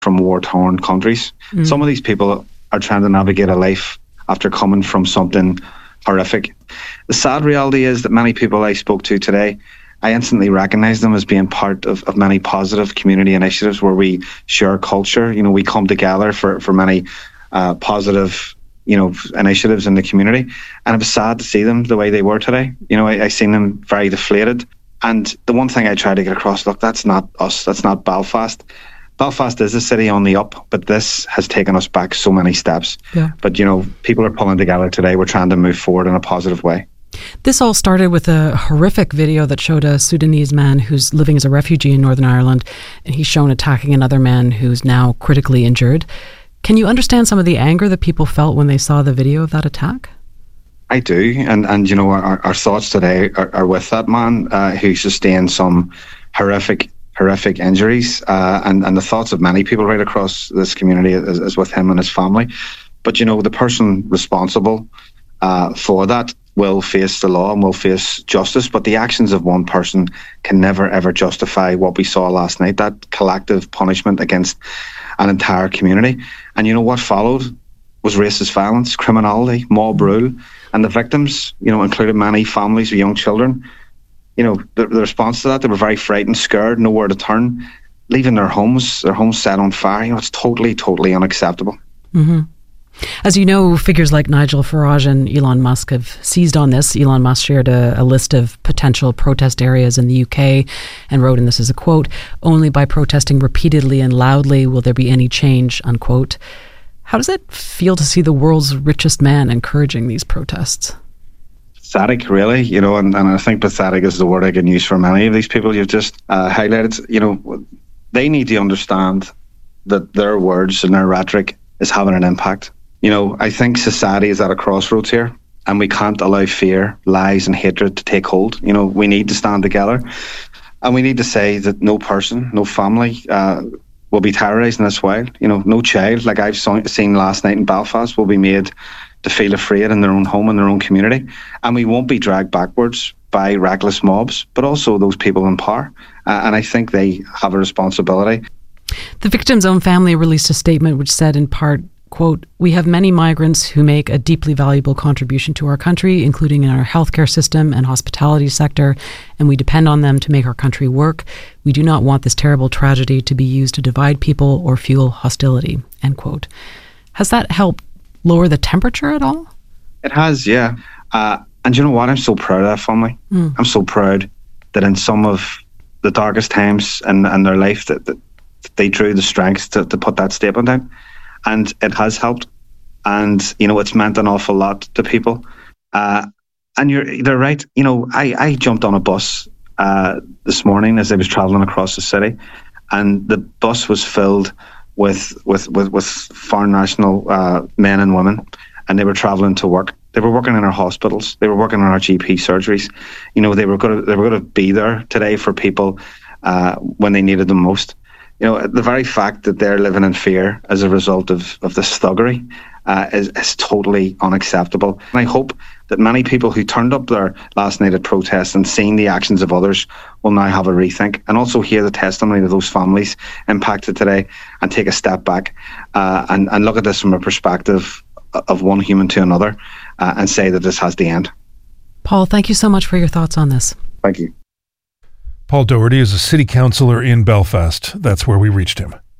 from war-torn countries. Some of these people are trying to navigate a life after coming from something horrific. The sad reality is that many people I spoke to today, I instantly recognize them as being part of many positive community initiatives where we share culture. You know, we come together for many positive, initiatives in the community. And it was sad to see them the way they were today. You know, I seen them very deflated. And the one thing I try to get across, look, that's not us. That's not Belfast. Belfast is a city on the up, but this has taken us back so many steps. Yeah. But, people are pulling together today. We're trying to move forward in a positive way. This all started with a horrific video that showed a Sudanese man who's living as a refugee in Northern Ireland, and he's shown attacking another man who's now critically injured. Can you understand some of the anger that people felt when they saw the video of that attack? I do, and our thoughts today are with that man who sustained some horrific injuries, and the thoughts of many people right across this community is with him and his family. But the person responsible for that will face the law and will face justice, but the actions of one person can never ever justify what we saw last night, that collective punishment against an entire community. And what followed was racist violence, criminality, mob rule, and the victims, included many families with young children. The response to that, they were very frightened, scared, nowhere to turn, leaving their homes set on fire. It's totally, totally unacceptable. Mm-hmm. As you know, figures like Nigel Farage and Elon Musk have seized on this. Elon Musk shared a list of potential protest areas in the UK and wrote, and this is a quote, "Only by protesting repeatedly and loudly will there be any change," unquote. How does it feel to see the world's richest man encouraging these protests? Pathetic, really, and I think pathetic is the word I can use for many of these people you've just highlighted. They need to understand that their words and their rhetoric is having an impact. I think society is at a crossroads here, and we can't allow fear, lies and hatred to take hold. We need to stand together, and we need to say that no person, no family will be terrorised in this way. No child, like I've seen last night in Belfast, will be made to feel afraid in their own home, in their own community. And we won't be dragged backwards by reckless mobs, but also those people in power. And I think they have a responsibility. The victim's own family released a statement which said in part, quote, "We have many migrants who make a deeply valuable contribution to our country, including in our healthcare system and hospitality sector, and we depend on them to make our country work. We do not want this terrible tragedy to be used to divide people or fuel hostility," end quote. Has that helped lower the temperature at all? It has, yeah. And you know what? I'm so proud of that family. I'm so proud that in some of the darkest times in their life that they drew the strength to put that statement out. And it has helped. And, it's meant an awful lot to people. And they're right. I jumped on a bus this morning as I was travelling across the city, and the bus was filled with foreign national men and women, and they were travelling to work. They were working in our hospitals. They were working in our GP surgeries. They were going to be there today for people when they needed them most. The very fact that they're living in fear as a result of this thuggery is totally unacceptable. And I hope that many people who turned up there last night at protests and seen the actions of others will now have a rethink and also hear the testimony of those families impacted today and take a step back and look at this from a perspective of one human to another and say that this has to end. Paul, thank you so much for your thoughts on this. Thank you. Paul Doherty is a city councillor in Belfast. That's where we reached him.